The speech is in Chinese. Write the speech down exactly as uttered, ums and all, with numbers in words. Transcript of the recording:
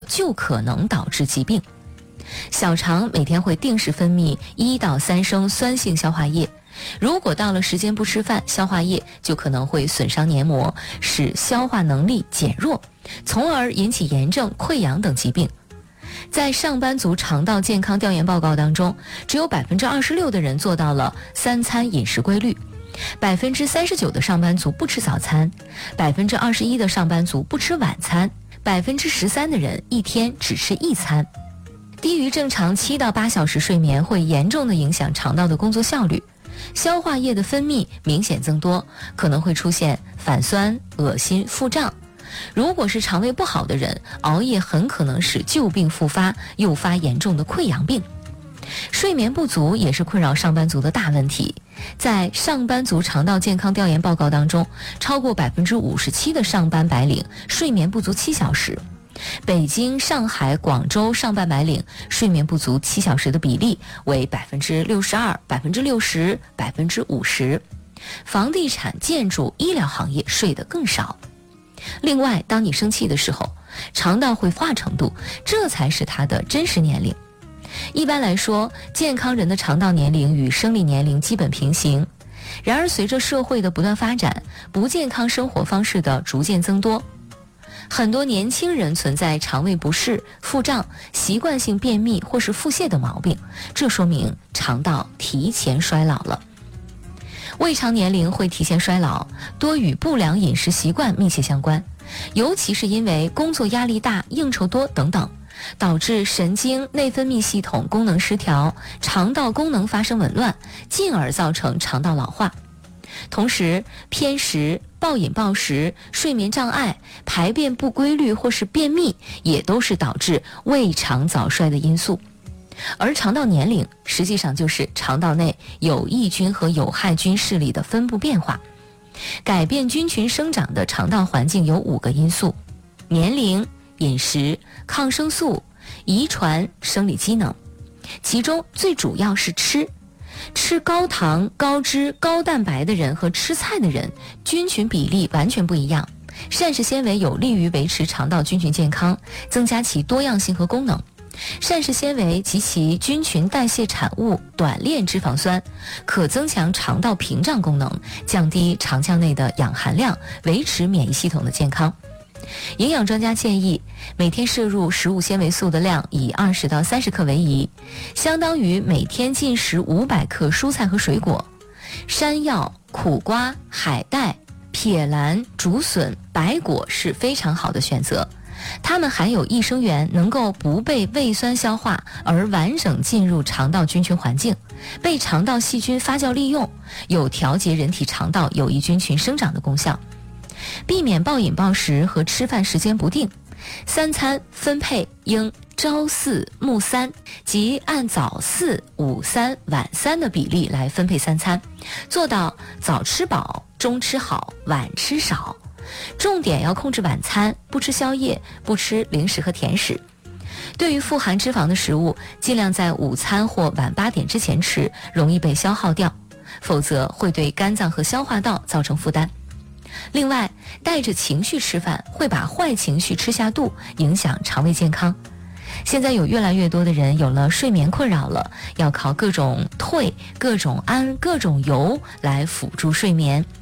就可能导致疾病。小肠每天会定时分泌一到三升酸性消化液，如果到了时间不吃饭，消化液就可能会损伤黏膜，使消化能力减弱，从而引起炎症、溃疡等疾病。在上班族肠道健康调研报告当中，只有 百分之二十六 的人做到了三餐饮食规律， 百分之三十九 的上班族不吃早餐， 百分之二十一 的上班族不吃晚餐， 百分之十三 的人一天只吃一餐。低于正常七到八小时睡眠会严重的影响肠道的工作效率，消化液的分泌明显增多，可能会出现反酸、恶心、腹胀。如果是肠胃不好的人，熬夜很可能使旧病复发，诱发严重的溃疡病。睡眠不足也是困扰上班族的大问题。在上班族肠道健康调研报告当中，超过 百分之五十七 的上班白领睡眠不足七小时。北京、上海、广州上班白领睡眠不足七小时的比例为 百分之六十二、百分之六十、百分之五十。房地产、建筑、医疗行业睡得更少。另外，当你生气的时候，肠道会化程度，这才是它的真实年龄。一般来说，健康人的肠道年龄与生理年龄基本平行。然而，随着社会的不断发展，不健康生活方式的逐渐增多，很多年轻人存在肠胃不适、腹胀、习惯性便秘或是腹泻的毛病，这说明肠道提前衰老了。胃肠年龄会提前衰老，多与不良饮食习惯密切相关，尤其是因为工作压力大、应酬多等等，导致神经内分泌系统功能失调，肠道功能发生紊乱，进而造成肠道老化。同时，偏食、暴饮暴食、睡眠障碍、排便不规律或是便秘，也都是导致胃肠早衰的因素。而肠道年龄实际上就是肠道内有益菌和有害菌势力的分布变化。改变菌群生长的肠道环境有五个因素：年龄、饮食、抗生素、遗传、生理机能。其中最主要是吃。吃高糖、高脂、高蛋白的人和吃菜的人，菌群比例完全不一样。膳食纤维有利于维持肠道菌群健康，增加其多样性和功能。膳食纤维及其菌群代谢产物短链脂肪酸可增强肠道屏障功能，降低肠腔内的氧含量，维持免疫系统的健康。营养专家建议，每天摄入食物纤维素的量以二十到三十克为宜，相当于每天进食五百克蔬菜和水果。山药、苦瓜、海带、撇兰、竹笋、白果是非常好的选择，它们含有益生元，能够不被胃酸消化而完整进入肠道菌群环境，被肠道细菌发酵利用，有调节人体肠道有益菌群生长的功效。避免暴饮暴食和吃饭时间不定，三餐分配应朝四暮三，即按早四、午三、晚三的比例来分配三餐，做到早吃饱、中吃好、晚吃少。重点要控制晚餐，不吃宵夜，不吃零食和甜食。对于富含脂肪的食物，尽量在午餐或晚八点之前吃，容易被消耗掉，否则会对肝脏和消化道造成负担。另外，带着情绪吃饭会把坏情绪吃下肚，影响肠胃健康。现在有越来越多的人有了睡眠困扰了，要靠各种退、各种安、各种油来辅助睡眠。